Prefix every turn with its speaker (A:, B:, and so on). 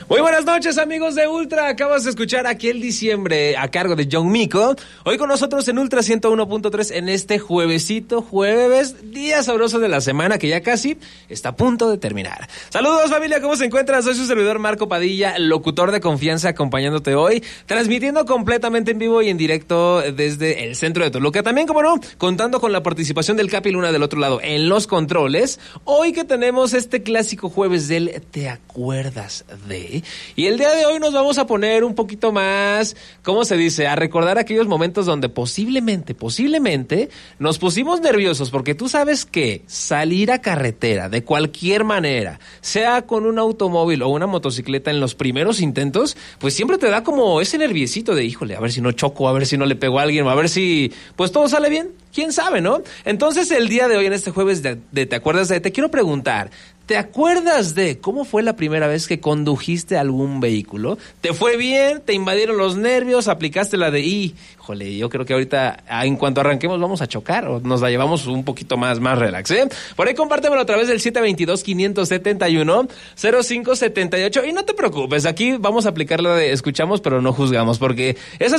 A: Muy buenas noches, amigos de Ultra. Acabas de escuchar Aquel Diciembre a cargo de John Mico. Hoy con nosotros en Ultra 101.3 en este jueves, día sabroso de la semana que ya casi está a punto de terminar. Saludos, familia, ¿cómo se encuentran? Soy su servidor Marco Padilla, locutor de confianza, acompañándote hoy, transmitiendo completamente en vivo y en directo desde el centro de Toluca. También, como no, contando con la participación del Capi Luna del otro lado en los controles. Hoy que tenemos este clásico jueves del ¿Te acuerdas de? Y el día de hoy nos vamos a poner un poquito más, ¿cómo se dice? A recordar aquellos momentos donde posiblemente nos pusimos nerviosos, porque tú sabes que salir a carretera de cualquier manera, sea con un automóvil o una motocicleta en los primeros intentos, pues siempre te da como ese nerviecito de, híjole, a ver si no choco, a ver si no le pego a alguien, a ver si pues todo sale bien, quién sabe, ¿no? Entonces el día de hoy, en este jueves de ¿Te acuerdas de? Te quiero preguntar, ¿te acuerdas de cómo fue la primera vez que condujiste algún vehículo? ¿Te fue bien? ¿Te invadieron los nervios? ¿Aplicaste la de híjole, yo creo que ahorita en cuanto arranquemos vamos a chocar o nos la llevamos un poquito más relax, ¿eh? Por ahí compártemelo a través del 722-571-0578 y no te preocupes, aquí vamos a aplicar la de escuchamos pero no juzgamos, porque esas